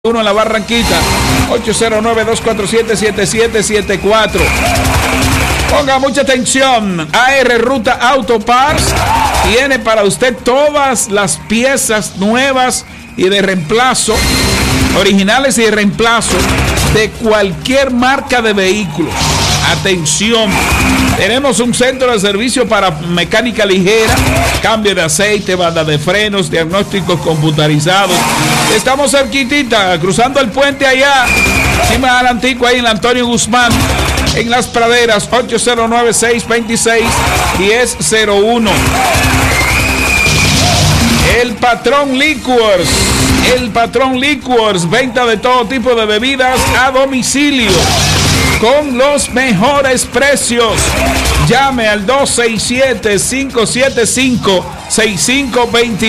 Uno en la Barranquita, 809-247-7774. Ponga mucha atención. AR Ruta Auto Parts tiene para usted todas las piezas nuevas y de reemplazo, originales y de reemplazo de cualquier marca de vehículos. Atención, tenemos un centro de servicio para mecánica ligera, cambio de aceite, banda de frenos, diagnósticos computarizados. Estamos cerquitita, cruzando el puente allá, encima del Antico, ahí en la Antonio Guzmán, en Las Praderas, 809-626-1001. El Patrón Liquors, venta de todo tipo de bebidas a domicilio con los mejores precios. Llame al 267-575-6522.